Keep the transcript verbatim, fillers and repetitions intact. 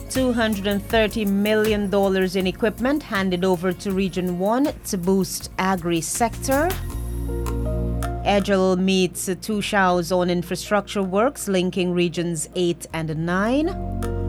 two hundred thirty million dollars in equipment handed over to Region one to boost agri-sector. EDGEL meets Tushau's on infrastructure works linking Regions eight and nine.